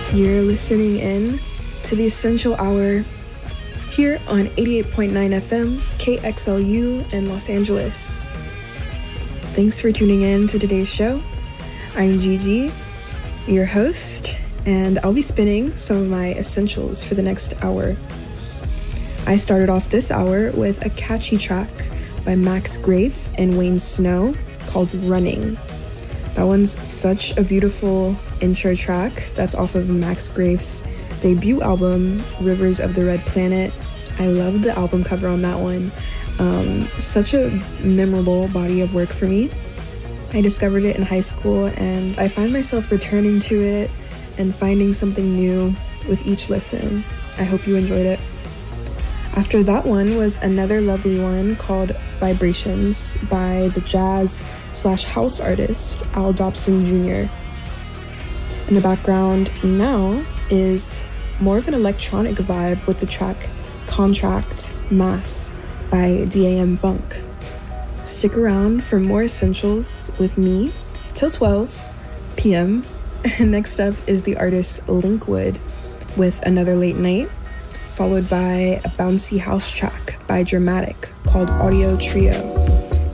You're listening in to the Essential Hour here on 88.9 FM KXLU in Los Angeles. Thanks for tuning in to today's show. I'm Gigi, your host, and I'll be spinning some of my essentials for the next hour. I started off this hour with a catchy track by Max Graef and Wayne Snow called Running. That one's such a beautiful intro track that's off of Max Graef's debut album, Rivers of the Red Planet. I love the album cover on that one. Such a memorable body of work for me. I discovered it in high school and I find myself returning to it and finding something new with each listen. I hope you enjoyed it. After that one was another lovely one called Vibrations by the jazz/house artist Al Dobson Jr. In the background now is more of an electronic vibe with the track Contract Mass by DAM Funk. Stick around for more essentials with me till 12 p.m. Next up is the artist Linkwood with Another Late Night, followed by a bouncy house track by Dramatic called Audio Trio.